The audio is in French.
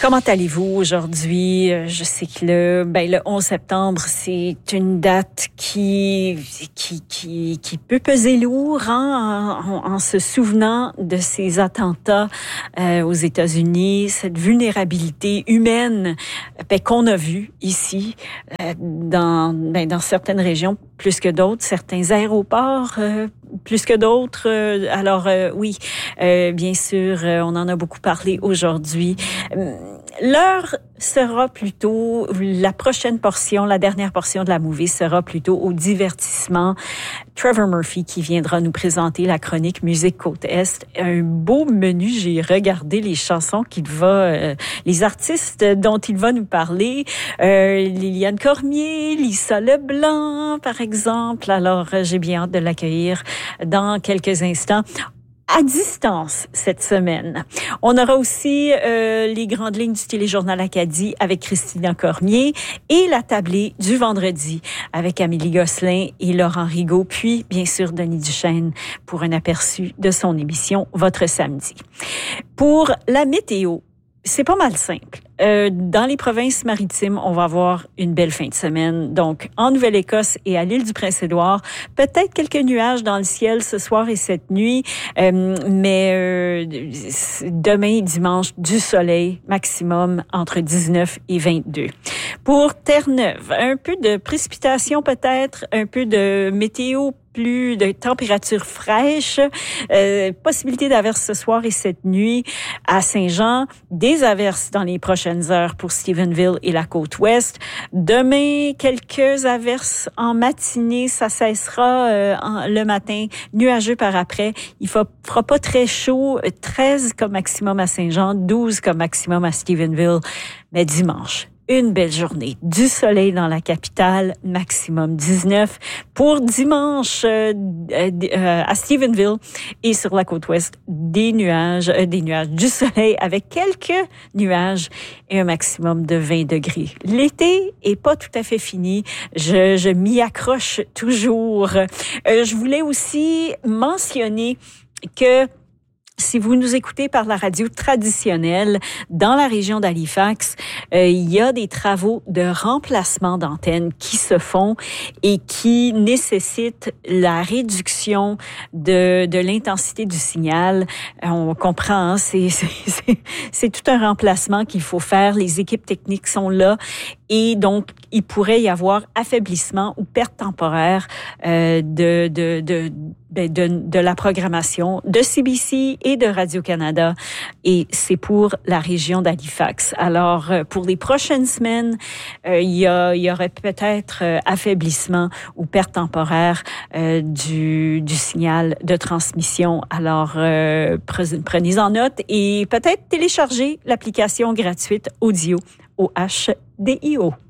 Comment allez-vous aujourd'hui? Je sais que le 11 septembre, c'est une date qui peut peser lourd en se souvenant de ces attentats aux États-Unis, cette vulnérabilité humaine qu'on a vue ici dans certaines régions plus que d'autres, certains aéroports plus que d'autres. Oui, bien sûr, on en a beaucoup parlé aujourd'hui. L'heure sera plutôt, la dernière portion de la movie sera plutôt au divertissement. Trevor Murphy qui viendra nous présenter la chronique Musique Côte-Est. Un beau menu, j'ai regardé les chansons les artistes dont il va nous parler. Liliane Cormier, Lisa Leblanc, par exemple. Alors, j'ai bien hâte de l'accueillir dans quelques instants. À distance cette semaine. On aura aussi les grandes lignes du téléjournal Acadie avec Christina Cormier et la tablée du vendredi avec Amélie Gosselin et Laurent Rigaud, puis bien sûr Denis Duchesne pour un aperçu de son émission Votre samedi. Pour la météo, c'est pas mal simple. Dans les provinces maritimes, on va avoir une belle fin de semaine. Donc, en Nouvelle-Écosse et à l'île du Prince-Édouard, peut-être quelques nuages dans le ciel ce soir et cette nuit, mais demain et dimanche, du soleil maximum entre 19 et 22. Pour Terre-Neuve, un peu de précipitation peut-être, un peu de météo plus de température fraîche, possibilité d'averses ce soir et cette nuit à Saint-Jean, des averses dans les prochaines heures pour Stephenville et la côte ouest. Demain, quelques averses en matinée, ça cessera le matin, nuageux par après. Il fera pas très chaud, 13 comme maximum à Saint-Jean, 12 comme maximum à Stephenville, mais dimanche. Une belle journée, du soleil dans la capitale, maximum 19. Pour dimanche, à Stephenville et sur la côte ouest, des nuages, du soleil avec quelques nuages et un maximum de 20 degrés. L'été est pas tout à fait fini. Je m'y accroche toujours. Je voulais aussi mentionner que si vous nous écoutez par la radio traditionnelle dans la région d'Halifax, il y a des travaux de remplacement d'antennes qui se font et qui nécessitent la réduction de l'intensité du signal. On comprend, c'est tout un remplacement qu'il faut faire. Les équipes techniques sont là et donc il pourrait y avoir affaiblissement ou perte temporaire de la programmation de CBC et de Radio-Canada, et c'est pour la région d'Halifax. Alors, pour les prochaines semaines, il y aurait peut-être affaiblissement ou perte temporaire du signal de transmission. Alors, prenez-en note et peut-être télécharger l'application gratuite Audio, OHDIO.